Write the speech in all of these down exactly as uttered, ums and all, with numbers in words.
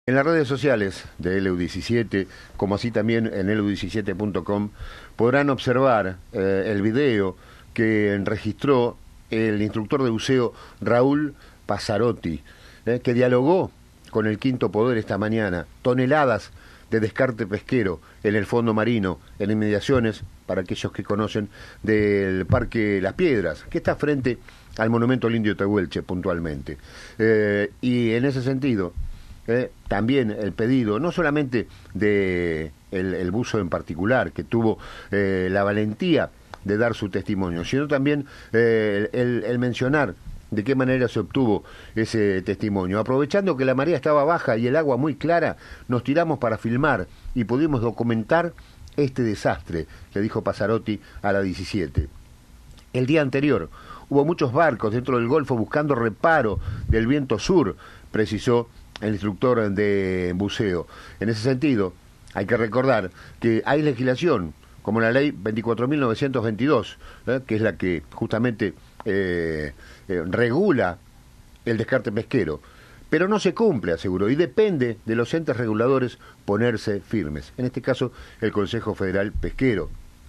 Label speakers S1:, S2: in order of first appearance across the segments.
S1: En las redes sociales de L U diecisiete, como así también en L U diecisiete punto com, podrán observar eh, el video que registró el instructor de buceo Raúl Passarotti, eh, que dialogó con el Quinto Poder esta mañana. Toneladas de descarte pesquero en el fondo marino, en inmediaciones, para aquellos que conocen, del Parque Las Piedras, que está frente al Monumento al Indio Tehuelche, puntualmente. Eh, y en ese sentido, eh, también el pedido, no solamente de el, el buzo en particular, que tuvo eh, la valentía de dar su testimonio, sino también eh, el, el mencionar de qué manera se obtuvo ese testimonio. Aprovechando que la marea estaba baja y el agua muy clara, nos tiramos para filmar y pudimos documentar este desastre, le dijo Passarotti a la diecisiete. El día anterior hubo muchos barcos dentro del Golfo buscando reparo del viento sur, precisó el instructor de buceo. En ese sentido, hay que recordar que hay legislación, como la ley veinticuatro mil novecientos veintidós, ¿eh? que es la que justamente eh, eh, regula el descarte pesquero, pero no se cumple, aseguró, y depende de los entes reguladores ponerse firmes. En este caso, el Consejo Federal Pesquero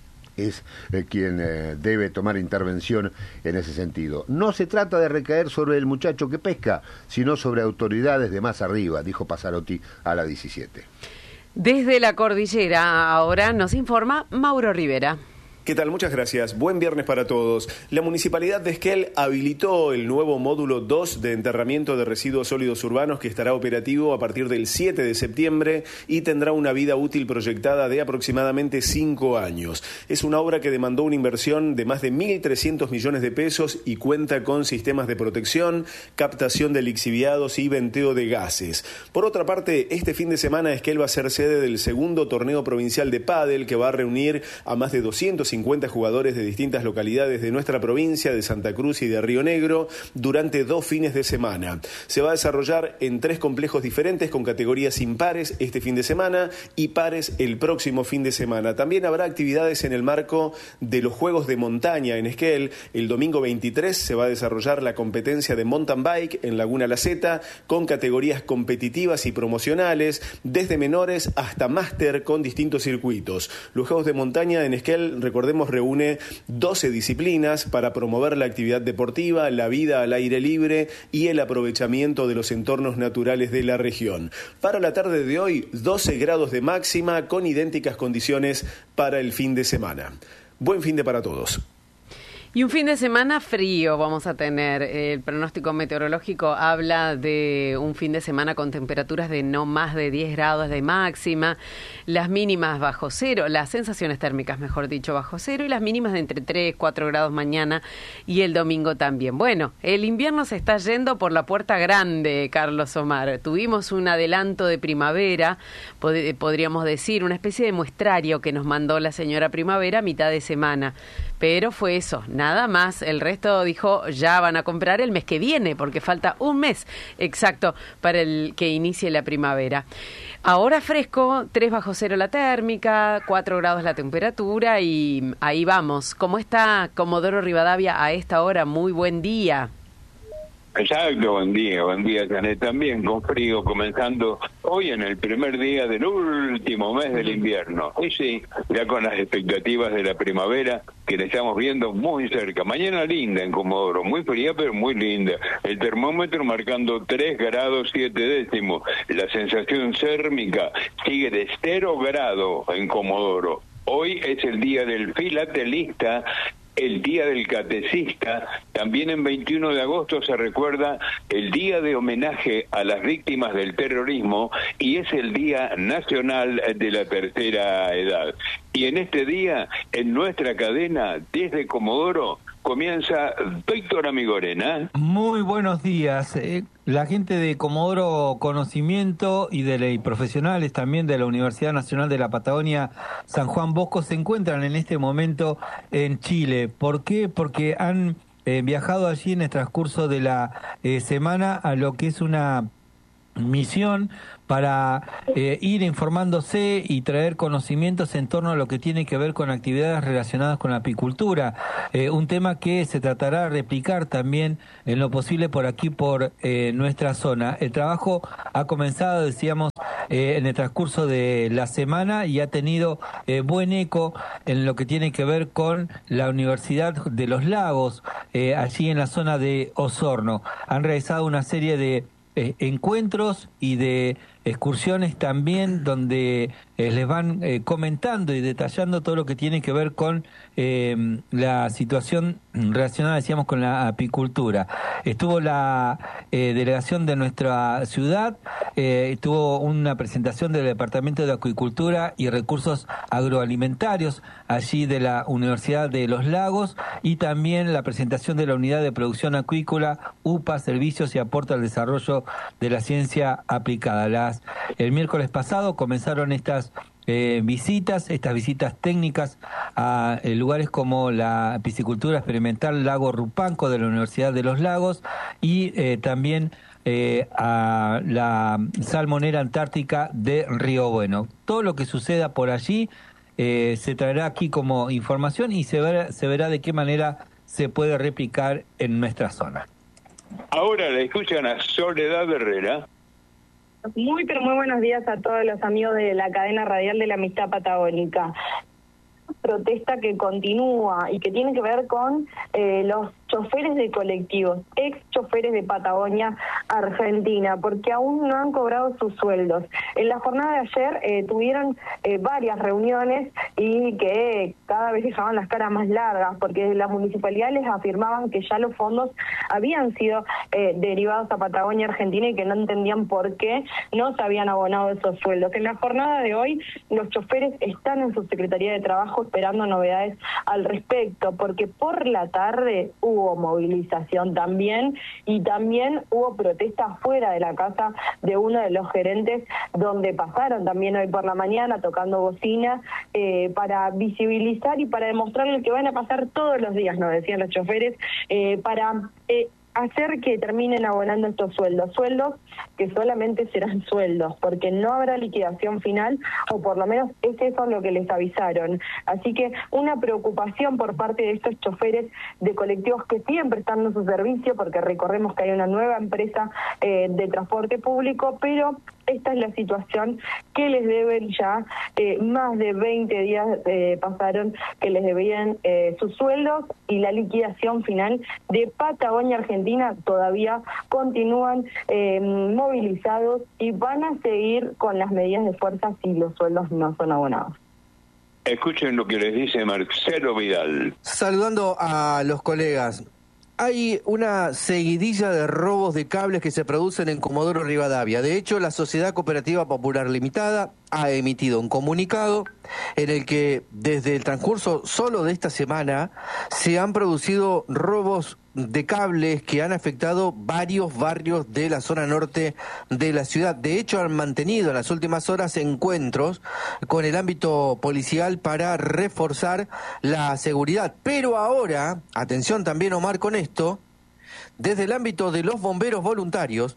S1: es eh, quien eh, debe tomar intervención en ese sentido. No se trata de recaer sobre el muchacho que pesca, sino sobre autoridades de más arriba, dijo Passarotti a la diecisiete.
S2: Desde la cordillera ahora nos informa Mauro Rivera.
S3: ¿Qué tal? Muchas gracias. Buen viernes para todos. La Municipalidad de Esquel habilitó el nuevo módulo dos de enterramiento de residuos sólidos urbanos que estará operativo a partir del siete de septiembre y tendrá una vida útil proyectada de aproximadamente cinco años. Es una obra que demandó una inversión de más de mil trescientos millones de pesos y cuenta con sistemas de protección, captación de lixiviados y venteo de gases. Por otra parte, este fin de semana Esquel va a ser sede del segundo torneo provincial de pádel que va a reunir a más de doscientos cincuenta jugadores de distintas localidades de nuestra provincia, de Santa Cruz y de Río Negro, durante dos fines de semana. Se va a desarrollar en tres complejos diferentes con categorías impares este fin de semana y pares el próximo fin de semana. También habrá actividades en el marco de los Juegos de Montaña en Esquel. El domingo veintitrés se va a desarrollar la competencia de mountain bike en Laguna La Zeta con categorías competitivas y promocionales, desde menores hasta máster con distintos circuitos. Los Juegos de Montaña en Esquel, recordemos, reúne doce disciplinas para promover la actividad deportiva, la vida al aire libre y el aprovechamiento de los entornos naturales de la región. Para la tarde de hoy, doce grados de máxima con idénticas condiciones para el fin de semana. Buen fin de para todos.
S2: Y un fin de semana frío vamos a tener. El pronóstico meteorológico habla de un fin de semana con temperaturas de no más de diez grados de máxima, las mínimas bajo cero, las sensaciones térmicas, mejor dicho, bajo cero, y las mínimas de entre tres, cuatro grados mañana y el domingo también. Bueno, el invierno se está yendo por la puerta grande, Carlos Omar. Tuvimos un adelanto de primavera, pod- podríamos decir, una especie de muestrario que nos mandó la señora primavera a mitad de semana. Pero fue eso, nada más. El resto dijo, ya van a comprar el mes que viene, porque falta un mes exacto para el que inicie la primavera. Ahora fresco, tres bajo cero la térmica, cuatro grados la temperatura y ahí vamos. ¿Cómo está Comodoro Rivadavia a esta hora? Muy buen día.
S4: Exacto, buen día, buen día, Janet. También con frío, comenzando hoy en el primer día del último mes del invierno. Y sí, ya con las expectativas de la primavera que la estamos viendo muy cerca. Mañana linda en Comodoro, muy fría pero muy linda. El termómetro marcando tres grados siete décimos. La sensación térmica sigue de cero grado en Comodoro. Hoy es el día del filatelista, el Día del Catecista. También en veintiuno de agosto se recuerda el Día de Homenaje a las Víctimas del Terrorismo y es el Día Nacional de la Tercera Edad. Y en este día, en nuestra cadena, desde Comodoro, comienza Víctor Amigorena.
S5: Muy buenos días. Eh, la gente de Comodoro Conocimiento y de ley profesionales también de la Universidad Nacional de la Patagonia San Juan Bosco se encuentran en este momento en Chile. ¿Por qué? Porque han eh, viajado allí en el transcurso de la eh, semana a lo que es una misión para eh, ir informándose y traer conocimientos en torno a lo que tiene que ver con actividades relacionadas con la apicultura, eh, un tema que se tratará de replicar también en lo posible por aquí, por eh, nuestra zona. El trabajo ha comenzado, decíamos, eh, en el transcurso de la semana y ha tenido eh, buen eco en lo que tiene que ver con la Universidad de los Lagos, eh, allí en la zona de Osorno. Han realizado una serie de eh, encuentros y de excursiones también donde eh, les van eh, comentando y detallando todo lo que tiene que ver con eh, la situación relacionada, decíamos, con la apicultura. Estuvo la eh, delegación de nuestra ciudad, eh, tuvo una presentación del Departamento de Acuicultura y Recursos Agroalimentarios allí de la Universidad de los Lagos, y también la presentación de la Unidad de Producción Acuícola, U P A, Servicios y Aporte al Desarrollo de la Ciencia Aplicada. Las El miércoles pasado comenzaron estas eh, visitas, estas visitas técnicas a eh, lugares como la piscicultura experimental Lago Rupanco de la Universidad de los Lagos y eh, también eh, a la salmonera antártica de Río Bueno. Todo lo que suceda por allí eh, se traerá aquí como información y se verá, se verá de qué manera se puede replicar en nuestra zona.
S4: Ahora la escuchan a Soledad Herrera.
S6: Muy, pero muy buenos días a todos los amigos de la cadena radial de la Amistad Patagónica. Protesta que continúa y que tiene que ver con eh, los choferes de colectivos, ex choferes de Patagonia Argentina, porque aún no han cobrado sus sueldos. En la jornada de ayer eh, tuvieron eh, varias reuniones y que cada vez dejaban las caras más largas, porque las municipalidades les afirmaban que ya los fondos habían sido eh, derivados a Patagonia Argentina y que no entendían por qué no se habían abonado esos sueldos. En la jornada de hoy, los choferes están en su Secretaría de Trabajo esperando novedades al respecto, porque por la tarde hubo movilización también y también hubo protestas fuera de la casa de uno de los gerentes, donde pasaron también hoy por la mañana tocando bocina eh, para visibilizar y para demostrarles que van a pasar todos los días, nos decían los choferes, eh, para eh, hacer que terminen abonando estos sueldos, sueldos que solamente serán sueldos, porque no habrá liquidación final, o por lo menos es eso lo que les avisaron. Así que una preocupación por parte de estos choferes de colectivos que siguen prestando su servicio, porque recordemos que hay una nueva empresa eh, de transporte público, pero esta es la situación que les deben ya, eh, más de veinte días eh, pasaron que les debían eh, sus sueldos, y la liquidación final de Patagonia Argentina todavía continúan eh, movilizados y van a seguir con las medidas de fuerza si los sueldos no son abonados.
S4: Escuchen lo que les dice Marcelo Vidal.
S7: Saludando a los colegas. Hay una seguidilla de robos de cables que se producen en Comodoro Rivadavia. De hecho, la Sociedad Cooperativa Popular Limitada ha emitido un comunicado en el que desde el transcurso solo de esta semana se han producido robos de cables que han afectado varios barrios de la zona norte de la ciudad. De hecho, han mantenido en las últimas horas encuentros con el ámbito policial para reforzar la seguridad. Pero ahora, atención también, Omar, con esto, desde el ámbito de los bomberos voluntarios,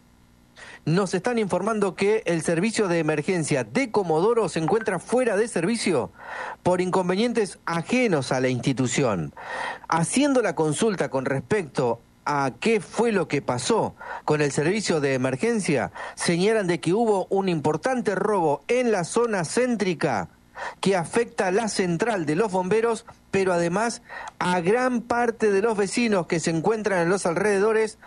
S7: nos están informando que el servicio de emergencia de Comodoro se encuentra fuera de servicio por inconvenientes ajenos a la institución. Haciendo la consulta con respecto a qué fue lo que pasó con el servicio de emergencia, señalan de que hubo un importante robo en la zona céntrica que afecta a la central de los bomberos, pero además a gran parte de los vecinos que se encuentran en los alrededores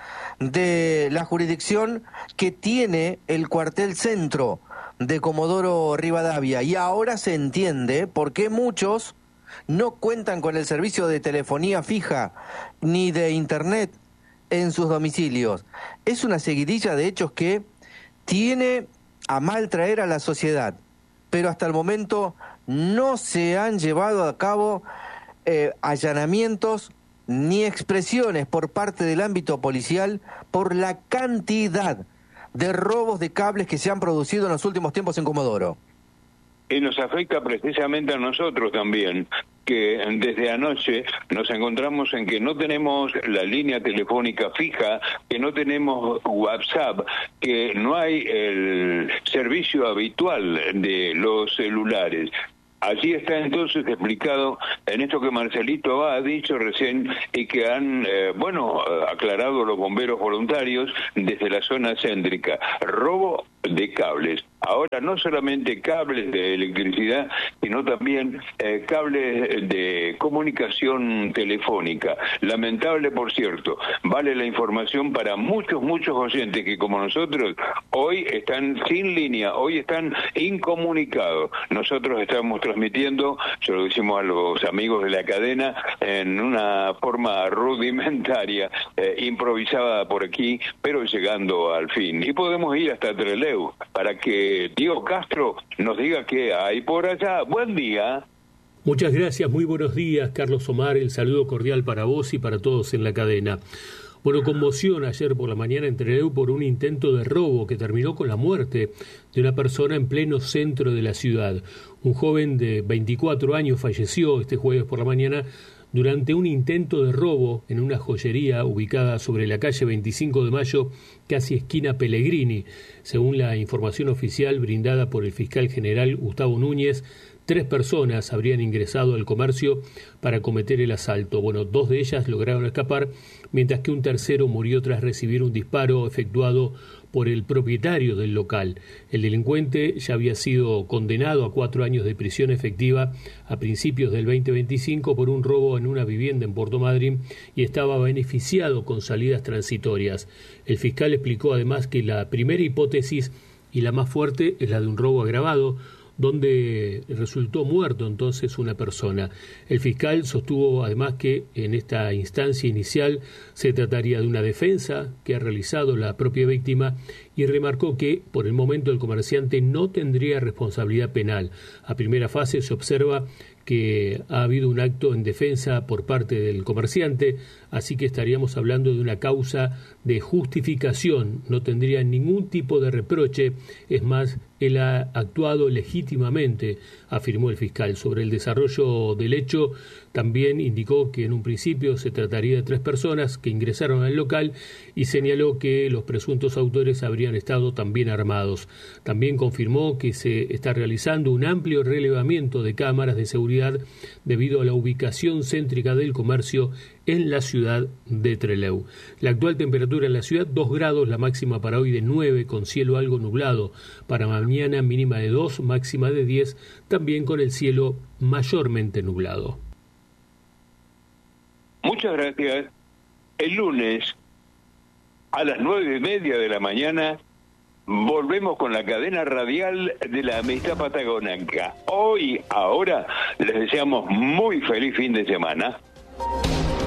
S7: de la jurisdicción que tiene el cuartel centro de Comodoro Rivadavia. Y ahora se entiende por qué muchos no cuentan con el servicio de telefonía fija ni de internet en sus domicilios. Es una seguidilla de hechos que tiene a mal traer a la sociedad, pero hasta el momento no se han llevado a cabo eh, allanamientos ni expresiones por parte del ámbito policial por la cantidad de robos de cables que se han producido en los últimos tiempos en Comodoro.
S4: Y nos afecta precisamente a nosotros también, que desde anoche nos encontramos en que no tenemos la línea telefónica fija, que no tenemos WhatsApp, que no hay el servicio habitual de los celulares. Allí está entonces explicado en esto que Marcelito ha dicho recién y que han, eh, bueno, aclarado los bomberos voluntarios desde la zona céntrica. Robo de cables. Ahora no solamente cables de electricidad, sino también eh, cables de comunicación telefónica. Lamentable, por cierto. Vale la información para muchos, muchos oyentes que, como nosotros, hoy están sin línea, hoy están incomunicados. Nosotros estamos transmitiendo, se lo decimos a los amigos de la cadena, en una forma rudimentaria, eh, improvisada por aquí, pero llegando al fin. Y podemos ir hasta Trelew para que Diego Castro nos diga qué hay por allá. Buen día.
S8: Muchas gracias, muy buenos días, Carlos Omar. El saludo cordial para vos y para todos en la cadena. Bueno, conmoción ayer por la mañana en Trelew por un intento de robo que terminó con la muerte de una persona en pleno centro de la ciudad. Un joven de veinticuatro años falleció este jueves por la mañana durante un intento de robo en una joyería ubicada sobre la calle veinticinco de mayo, casi esquina Pellegrini. Según la información oficial brindada por el fiscal general Gustavo Núñez, tres personas habrían ingresado al comercio para cometer el asalto. Bueno, dos de ellas lograron escapar, mientras que un tercero murió tras recibir un disparo efectuado por el propietario del local. El delincuente ya había sido condenado a cuatro años de prisión efectiva a principios del veinte veinticinco por un robo en una vivienda en Puerto Madryn y estaba beneficiado con salidas transitorias. El fiscal explicó además que la primera hipótesis y la más fuerte es la de un robo agravado, donde resultó muerto entonces una persona. El fiscal sostuvo además que en esta instancia inicial se trataría de una defensa que ha realizado la propia víctima y remarcó que por el momento el comerciante no tendría responsabilidad penal. A primera fase se observa que ha habido un acto en defensa por parte del comerciante, así que estaríamos hablando de una causa de justificación, no tendría ningún tipo de reproche, es más, él ha actuado legítimamente, afirmó el fiscal. Sobre el desarrollo del hecho, también indicó que en un principio se trataría de tres personas que ingresaron al local y señaló que los presuntos autores habrían estado también armados. También confirmó que se está realizando un amplio relevamiento de cámaras de seguridad debido a la ubicación céntrica del comercio en la ciudad de Trelew. La actual temperatura en la ciudad, dos grados, la máxima para hoy de nueve, con cielo algo nublado. Para mañana, mínima de dos, máxima de diez, también con el cielo mayormente nublado.
S4: Muchas gracias. El lunes, a las nueve y media de la mañana, volvemos con la cadena radial de la Amistad Patagónica. Hoy, ahora, les deseamos muy feliz fin de semana.